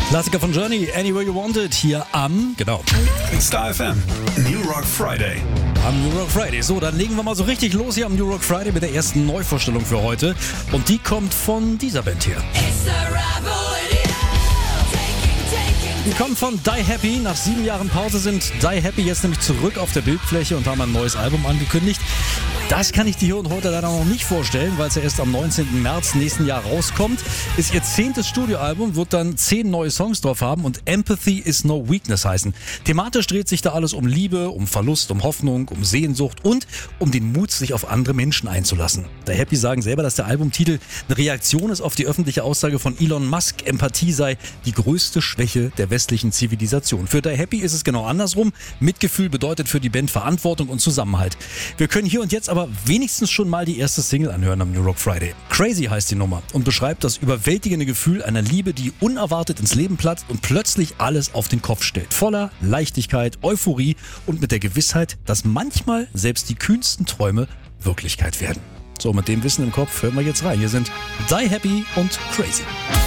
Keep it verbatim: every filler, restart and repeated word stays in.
Klassiker von Journey, Anywhere You Want It, hier am, genau, Star F M, New Rock Friday. am New Rock Friday. So, dann legen wir mal so richtig los hier am New Rock Friday mit der ersten Neuvorstellung für heute. Und die kommt von dieser Band hier. Die kommen von Die Happy. Nach sieben Jahren Pause sind Die Happy jetzt nämlich zurück auf der Bildfläche und haben ein neues Album angekündigt. Das kann ich dir hier und heute leider noch nicht vorstellen, weil es ja erst am neunzehnten März nächsten Jahr rauskommt. Ist ihr zehntes Studioalbum, wird dann zehn neue Songs drauf haben und Empathy is no weakness heißen. Thematisch dreht sich da alles um Liebe, um Verlust, um Hoffnung, um Sehnsucht und um den Mut, sich auf andere Menschen einzulassen. Die Happy sagen selber, dass der Albumtitel eine Reaktion ist auf die öffentliche Aussage von Elon Musk, Empathie sei die größte Schwäche der westlichen Zivilisation. Für Die Happy ist es genau andersrum. Mitgefühl bedeutet für die Band Verantwortung und Zusammenhalt. Wir können hier und jetzt aber wenigstens schon mal die erste Single anhören am New Rock Friday. Crazy heißt die Nummer und beschreibt das überwältigende Gefühl einer Liebe, die unerwartet ins Leben platzt und plötzlich alles auf den Kopf stellt. Voller Leichtigkeit, Euphorie und mit der Gewissheit, dass manchmal selbst die kühnsten Träume Wirklichkeit werden. So, mit dem Wissen im Kopf hören wir jetzt rein. Hier sind Die Happy und Crazy.